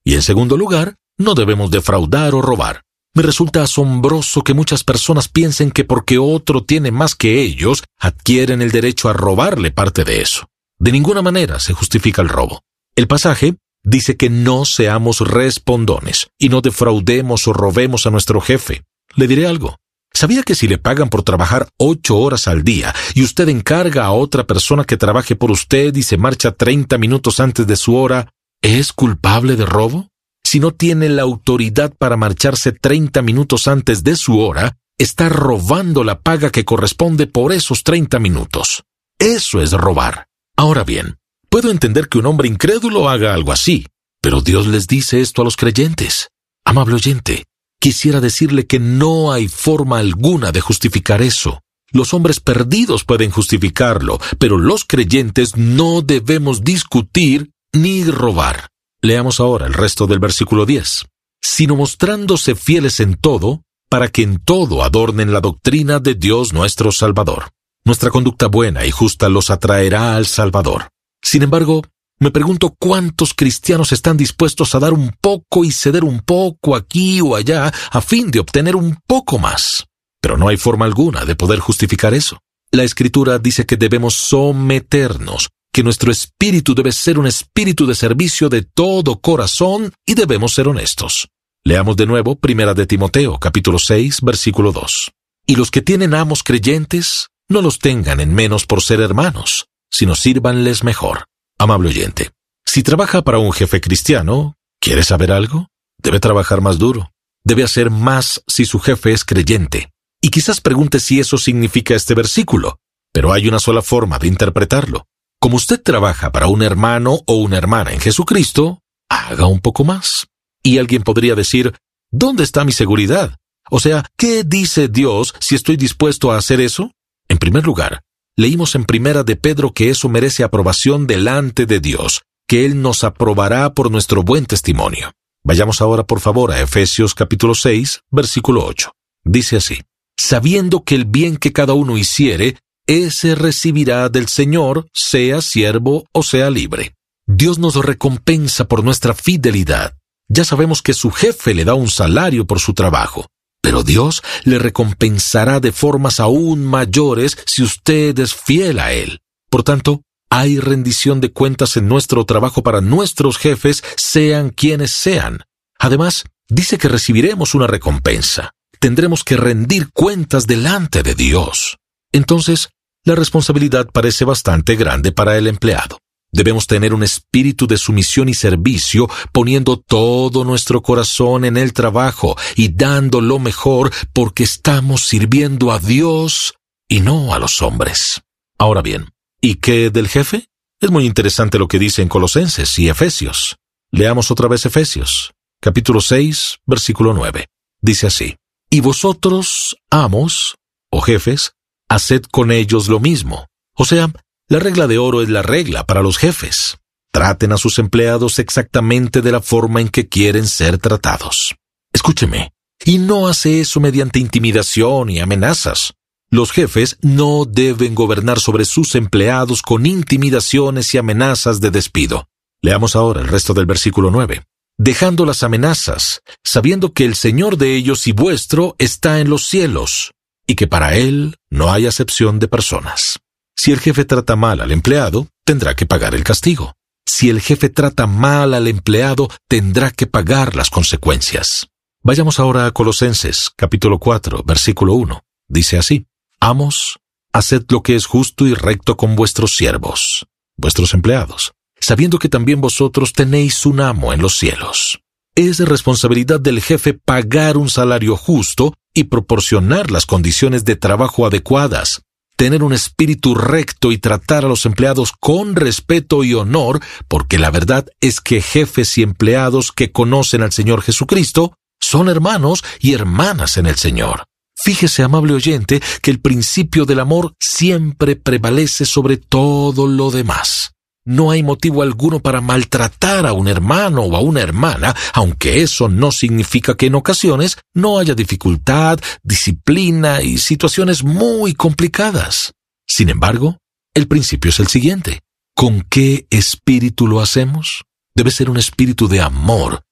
Y en segundo lugar, no debemos defraudar o robar. Me resulta asombroso que muchas personas piensen que porque otro tiene más que ellos, adquieren el derecho a robarle parte de eso. De ninguna manera se justifica el robo. El pasaje dice que no seamos respondones y no defraudemos o robemos a nuestro jefe. Le diré algo. ¿Sabía que si le pagan por trabajar 8 horas al día y usted encarga a otra persona que trabaje por usted y se marcha 30 minutos antes de su hora, es culpable de robo? Si no tiene la autoridad para marcharse 30 minutos antes de su hora, está robando la paga que corresponde por esos 30 minutos. Eso es robar. Ahora bien, puedo entender que un hombre incrédulo haga algo así, pero Dios les dice esto a los creyentes. Amable oyente, quisiera decirle que no hay forma alguna de justificar eso. Los hombres perdidos pueden justificarlo, pero los creyentes no debemos discutir ni robar. Leamos ahora el resto del versículo 10. Sino mostrándose fieles en todo, para que en todo adornen la doctrina de Dios nuestro Salvador. Nuestra conducta buena y justa los atraerá al Salvador. Sin embargo, me pregunto cuántos cristianos están dispuestos a dar un poco y ceder un poco aquí o allá a fin de obtener un poco más. Pero no hay forma alguna de poder justificar eso. La Escritura dice que debemos someternos, que nuestro espíritu debe ser un espíritu de servicio de todo corazón y debemos ser honestos. Leamos de nuevo 1 de Timoteo, capítulo 6, versículo 2. Y los que tienen amos creyentes, no los tengan en menos por ser hermanos, sino sírvanles mejor. Amable oyente, si trabaja para un jefe cristiano, ¿quiere saber algo? Debe trabajar más duro. Debe hacer más si su jefe es creyente. Y quizás pregunte si eso significa este versículo, pero hay una sola forma de interpretarlo. Como usted trabaja para un hermano o una hermana en Jesucristo, haga un poco más. Y alguien podría decir, ¿dónde está mi seguridad? O sea, ¿qué dice Dios si estoy dispuesto a hacer eso? En primer lugar, leímos en 1 de Pedro que eso merece aprobación delante de Dios, que Él nos aprobará por nuestro buen testimonio. Vayamos ahora por favor a Efesios capítulo 6, versículo 8. Dice así, sabiendo que el bien que cada uno hiciere, ese recibirá del Señor, sea siervo o sea libre. Dios nos recompensa por nuestra fidelidad. Ya sabemos que su jefe le da un salario por su trabajo, pero Dios le recompensará de formas aún mayores si usted es fiel a Él. Por tanto, hay rendición de cuentas en nuestro trabajo para nuestros jefes, sean quienes sean. Además, dice que recibiremos una recompensa. Tendremos que rendir cuentas delante de Dios. Entonces, la responsabilidad parece bastante grande para el empleado. Debemos tener un espíritu de sumisión y servicio, poniendo todo nuestro corazón en el trabajo y dando lo mejor porque estamos sirviendo a Dios y no a los hombres. Ahora bien, ¿y qué del jefe? Es muy interesante lo que dice en Colosenses y Efesios. Leamos otra vez Efesios, capítulo 6, versículo 9. Dice así, y vosotros, amos, o jefes, haced con ellos lo mismo. O sea, la regla de oro es la regla para los jefes. Traten a sus empleados exactamente de la forma en que quieren ser tratados. Escúcheme, y no hace eso mediante intimidación y amenazas. Los jefes no deben gobernar sobre sus empleados con intimidaciones y amenazas de despido. Leamos ahora el resto del versículo 9. Dejando las amenazas, sabiendo que el Señor de ellos y vuestro está en los cielos, y que para Él no hay acepción de personas. Si el jefe trata mal al empleado, tendrá que pagar el castigo. Si el jefe trata mal al empleado, tendrá que pagar las consecuencias. Vayamos ahora a Colosenses, capítulo 4, versículo 1. Dice así, amos, haced lo que es justo y recto con vuestros siervos, vuestros empleados, sabiendo que también vosotros tenéis un amo en los cielos. Es responsabilidad del jefe pagar un salario justo y proporcionar las condiciones de trabajo adecuadas, tener un espíritu recto y tratar a los empleados con respeto y honor, porque la verdad es que jefes y empleados que conocen al Señor Jesucristo son hermanos y hermanas en el Señor. Fíjese, amable oyente, que el principio del amor siempre prevalece sobre todo lo demás. No hay motivo alguno para maltratar a un hermano o a una hermana, aunque eso no significa que en ocasiones no haya dificultad, disciplina y situaciones muy complicadas. Sin embargo, el principio es el siguiente. ¿Con qué espíritu lo hacemos? Debe ser un espíritu de amor,